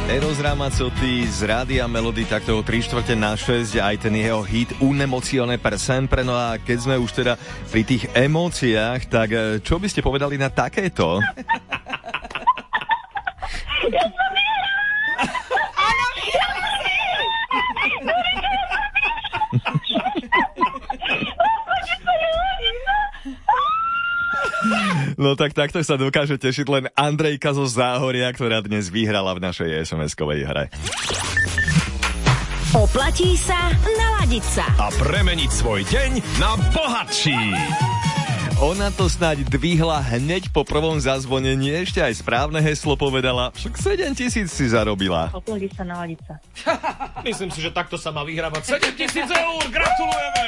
Eros Ramazzotti z Rádia Melody, takto o 3:45, aj ten jeho hit Un'emozione per sempre. No a keď sme už teda pri tých emóciách, tak čo by ste povedali na takéto? No tak takto sa dokáže tešiť len Andrejka zo Záhoria, ktorá dnes vyhrala v našej SMS-kovej hre. Oplatí sa naladiť sa a premeniť svoj deň na bohatší. Ona to snáď dvihla hneď po prvom zazvonení, ešte aj správne heslo povedala, však 7 000 si zarobila. Oplatí sa naladiť sa. Myslím si, že takto sa má vyhrávať 7 000 eur. Gratulujeme!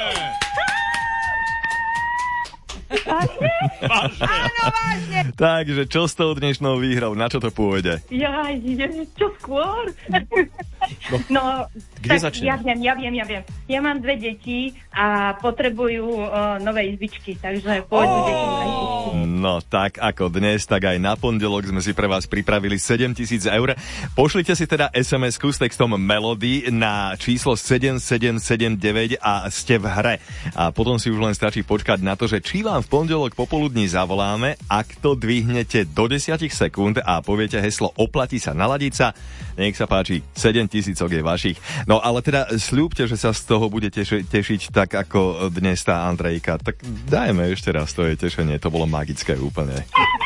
Vážne? Áno, vážne. Takže čo s tou dnešnou výhrou? Na čo to pôjde? Ja, čo skôr? No, kde tak začneme? Ja viem. Ja mám 2 deti a potrebujú nové izbičky, takže pôjdu deti na izbičky. No tak ako dnes, tak aj na pondelok sme si pre vás pripravili 7 000 eur. Pošlite si teda SMS-ku s textom Melody na číslo 7779 a ste v hre. A potom si už len stačí počkať na to, že či vám v pondelok popoludní zavoláme, ak to dvihnete do 10 sekúnd a poviete heslo oplatí sa naladiť sa, nech sa páči, 7 000 je vašich. No ale teda sľúbte, že sa z toho bude tešiť tak ako dnes tá Andrejka. Tak dajme ešte raz to jej tešenie, to bolo magické úplne.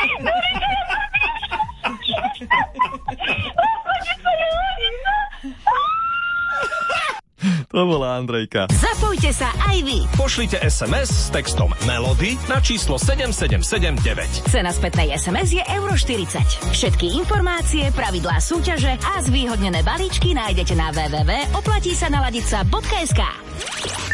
To bola Andrejka. Zapojte sa aj vy. Pošlite SMS s textom Melody na číslo 7779. Cena spätnej SMS je €40. Všetky informácie, pravidlá súťaže a zvýhodnené balíčky nájdete na www.oplatísanaladica.sk.